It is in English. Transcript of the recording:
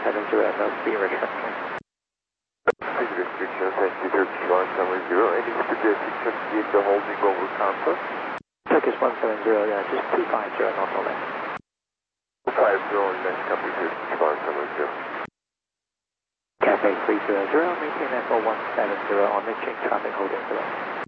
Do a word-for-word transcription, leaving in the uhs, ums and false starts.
seven zero, no speed restriction. Speed restriction, thank you, Turkish one seven zero. Any suggested check the holding over Kansas? Turkish one seven zero, yeah, just two five zero, not all that. two five zero, next copy, Turkish one seven zero. Cafe three zero zero, maintain level one seven zero on the change traffic holding below.